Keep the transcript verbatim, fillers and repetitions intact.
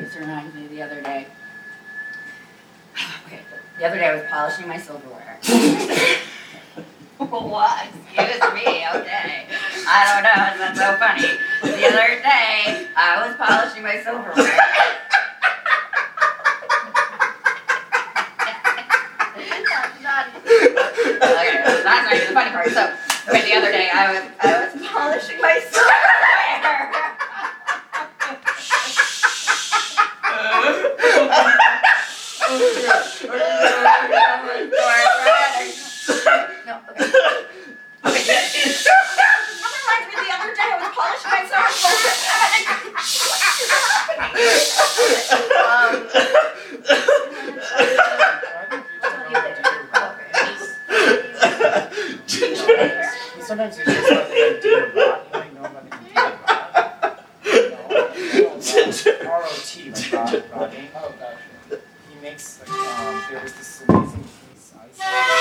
This reminds me of the other day. Okay, the other day I was polishing my silverware. What? Excuse me, okay. I don't know, it's not so funny. The other day, I was polishing my silverware. That's not, okay, that's not even the funny part. So, okay, the other day, I was, I was polishing my silverware. No, okay. Okay, this reminds me of the other day I was polishing my silverware. Um, Sometimes you just let the idea rot. You don't know about the idea rot. R O T, like rot, rotting. Oh, gotcha. He makes, like, um, there was this amazing piece I saw.